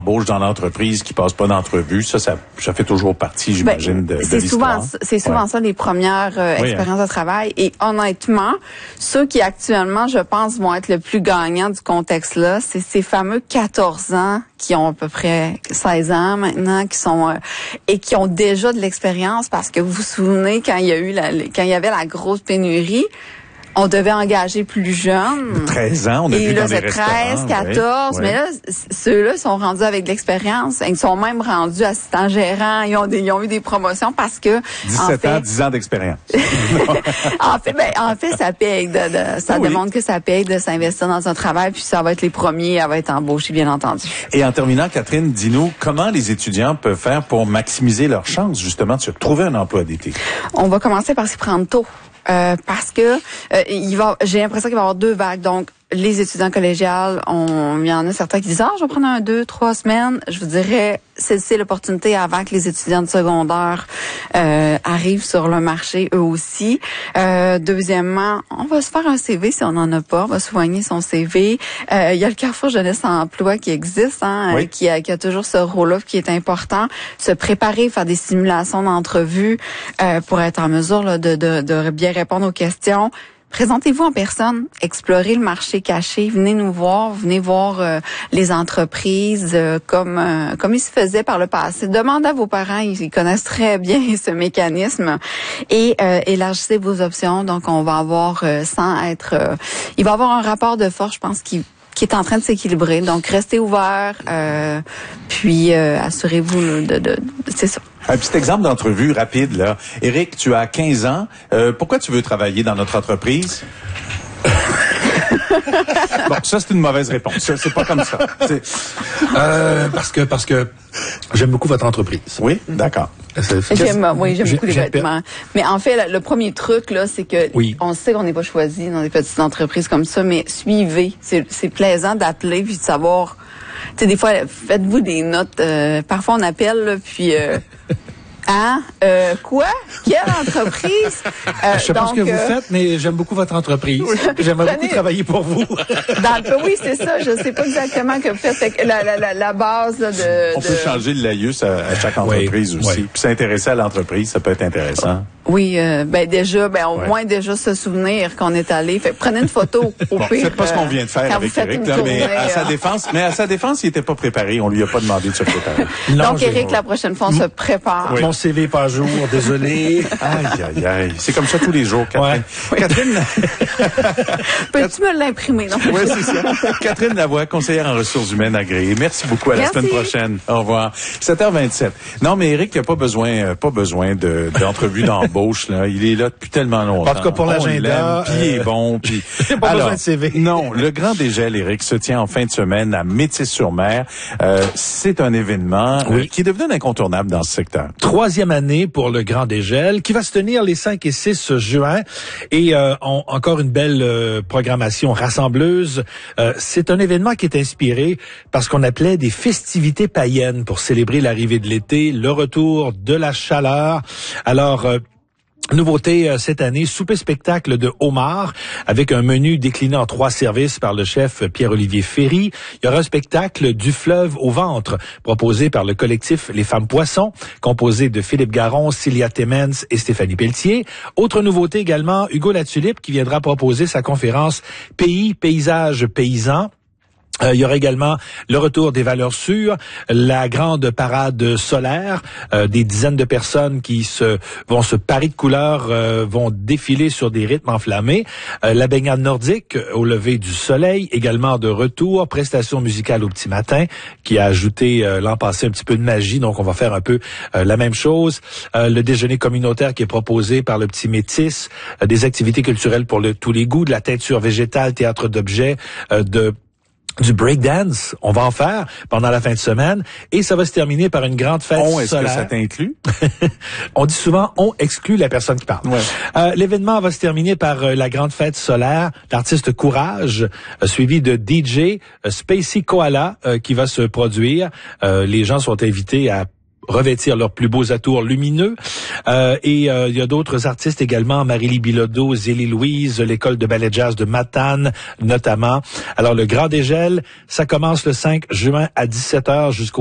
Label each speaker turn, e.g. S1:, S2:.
S1: embauche dans l'entreprise qui passe pas d'entrevue, ça fait toujours partie, j'imagine, de l'histoire.
S2: C'est souvent ça, les premières expériences de travail. Et honnêtement, ceux qui actuellement, je pense, vont être le plus gagnants du contexte-là, c'est ces fameux 14 ans qui ont à peu près 16 ans maintenant, qui sont et qui ont déjà de l'expérience, parce que vous vous souvenez quand il y avait la grosse pénurie, on devait engager plus jeunes.
S1: 13 ans, on a vu dans les restaurants.
S2: 13, 14, mais là, ceux-là sont rendus avec de l'expérience. Ils sont même rendus assistants gérants. Ils ont eu des promotions parce que...
S1: 17 ans, 10 ans d'expérience.
S2: en fait, ça paye. Ça démontre que ça paye de s'investir dans un travail, puis ça va être les premiers à être embauchés, bien entendu.
S1: Et en terminant, Catherine, dis-nous, comment les étudiants peuvent faire pour maximiser leurs chances, justement, de se trouver un emploi d'été?
S2: On va commencer par s'y prendre tôt. Parce que j'ai l'impression qu'il va y avoir 2 vagues. Donc, les étudiants collégiales, il y en a certains qui disent « je vais prendre 2, 3 semaines ». Je vous dirais, c'est l'opportunité avant que les étudiants de secondaire arrivent sur le marché eux aussi. Deuxièmement, on va se faire un CV si on n'en a pas. On va soigner son CV. Il y a le Carrefour Jeunesse Emploi qui existe, qui a toujours ce rôle-là qui est important. Se préparer, faire des simulations d'entrevue pour être en mesure là, de bien répondre aux questions. Présentez-vous en personne, explorez le marché caché, venez nous voir, venez voir les entreprises comme il se faisait par le passé. Demandez à vos parents, ils connaissent très bien ce mécanisme, et élargissez vos options. Donc on va avoir il va y avoir un rapport de force, je pense, qui est en train de s'équilibrer. Donc restez ouverts, puis assurez-vous c'est ça.
S1: Un petit exemple d'entrevue rapide, là. Éric, tu as 15 ans. Pourquoi tu veux travailler dans notre entreprise? Bon, ça, c'est une mauvaise réponse. C'est pas comme ça.
S3: Parce que j'aime beaucoup votre entreprise.
S1: Oui, d'accord.
S2: J'aime beaucoup les vêtements. Mais en fait, le premier truc, là, c'est que on sait qu'on n'est pas choisi dans des petites entreprises comme ça, mais suivez. C'est plaisant d'appeler puis de savoir. Tu sais, des fois, faites-vous des notes. Parfois, on appelle, là, puis... quoi? Quelle entreprise?
S3: Je sais pas ce que vous faites, mais j'aime beaucoup votre entreprise. J'aimerais beaucoup travailler pour vous.
S2: Oui, c'est ça. Je sais pas exactement que vous faites. Fait que la base là,
S1: On peut changer le laïus à chaque entreprise aussi. Puis s'intéresser à l'entreprise, ça peut être intéressant.
S2: Oui, au moins déjà se souvenir qu'on est allé. Fait prenez une photo au pire.
S1: C'est pas ce qu'on vient de faire avec Éric, là, mais à sa défense, il était pas préparé. On lui a pas demandé de se préparer.
S2: Donc Éric, la prochaine fois, on se prépare.
S3: Mon CV pas à jour, désolé.
S1: Aïe. C'est comme ça tous les jours, Catherine.
S3: Ouais.
S1: Catherine.
S2: Peux-tu me l'imprimer, non?
S1: Oui, c'est ça. Catherine Lavoie, conseillère en ressources humaines agréée. Merci beaucoup. À la semaine prochaine. Au revoir. 7h27. Non, mais Éric, il n'a pas besoin d'entrevue d'embauche, là. Il est là depuis tellement longtemps.
S3: En tout cas, pour l'agenda.
S1: Puis il est bon. Puis.
S3: Pas besoin de CV.
S1: Non, le Grand Dégel, Éric, se tient en fin de semaine à Métis-sur-Mer. C'est un événement qui est devenu un incontournable dans ce secteur.
S3: 3e année pour le Grand Dégel, qui va se tenir les 5 et 6 juin. Et encore une belle programmation rassembleuse. C'est un événement qui est inspiré par ce qu'on appelait des festivités païennes pour célébrer l'arrivée de l'été, le retour de la chaleur. Alors, nouveauté cette année, souper-spectacle de homard avec un menu décliné en 3 services par le chef Pierre-Olivier Ferry. Il y aura un spectacle du fleuve au ventre proposé par le collectif Les Femmes Poissons, composé de Philippe Garon, Cilia Temens et Stéphanie Pelletier. Autre nouveauté également, Hugo Latulippe qui viendra proposer sa conférence Pays, paysages, paysans. Il y aura également le retour des valeurs sûres, la grande parade solaire, des dizaines de personnes qui vont se parer de couleurs, vont défiler sur des rythmes enflammés, la baignade nordique au lever du soleil, également de retour, prestation musicale au petit matin, qui a ajouté l'an passé un petit peu de magie, donc on va faire un peu la même chose, le déjeuner communautaire qui est proposé par le petit Métis, des activités culturelles pour tous les goûts, de la teinture végétale, théâtre d'objets, du breakdance, on va en faire pendant la fin de semaine et ça va se terminer par une grande fête solaire.
S1: Est-ce que ça t'inclut?
S3: On dit souvent on exclut la personne qui parle.
S1: Ouais.
S3: L'événement va se terminer par la grande fête solaire, l'artiste Courage, suivi de DJ Spacey Koala qui va se produire. Les gens sont invités à revêtir leurs plus beaux atours lumineux. Il y a d'autres artistes également, Marie-Lie Bilodeau, Zélie Louise, l'école de ballet jazz de Matane notamment. Alors le Grand Dégel, ça commence le 5 juin à 17h jusqu'au